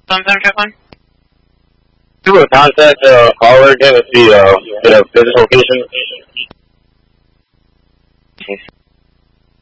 Captain? Do a contact caller, give us the physical location.